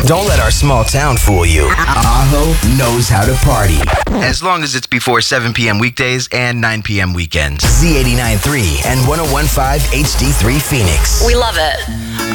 Don't let our small town fool you. Aho knows how to party. As long as it's before 7 p.m. weekdays and 9 p.m. weekends. Z89.3 and 101.5 HD3 Phoenix. We love it.